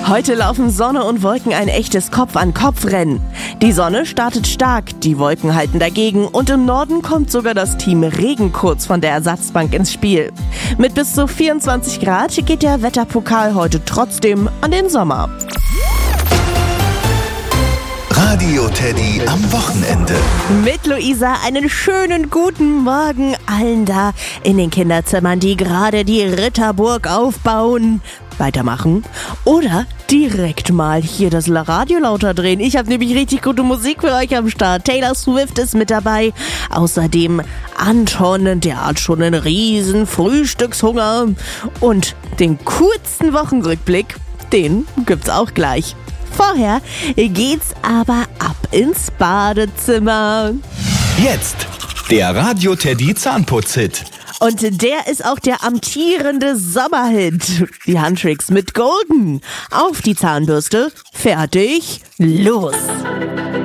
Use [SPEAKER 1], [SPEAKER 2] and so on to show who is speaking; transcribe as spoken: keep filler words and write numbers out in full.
[SPEAKER 1] Heute laufen Sonne und Wolken ein echtes Kopf-an-Kopf-Rennen. Die Sonne startet stark, die Wolken halten dagegen und im Norden kommt sogar das Team Regen kurz von der Ersatzbank ins Spiel. Mit bis zu vierundzwanzig Grad geht der Wetterpokal heute trotzdem an den Sommer.
[SPEAKER 2] Radio Teddy am Wochenende.
[SPEAKER 1] Mit Luisa einen schönen guten Morgen allen da in den Kinderzimmern, die gerade die Ritterburg aufbauen. Weitermachen oder direkt mal hier das Radio lauter drehen. Ich habe nämlich richtig gute Musik für euch am Start. Taylor Swift ist mit dabei. Außerdem Anton, der hat schon einen riesen Frühstückshunger. Und den kurzen Wochenrückblick, den gibt's auch gleich. Vorher geht's aber ab ins Badezimmer.
[SPEAKER 2] Jetzt der Radio Teddy Zahnputz-Hit.
[SPEAKER 1] Und der ist auch der amtierende Sommerhit. Die Handtricks mit Golden. Auf die Zahnbürste. Fertig. Los.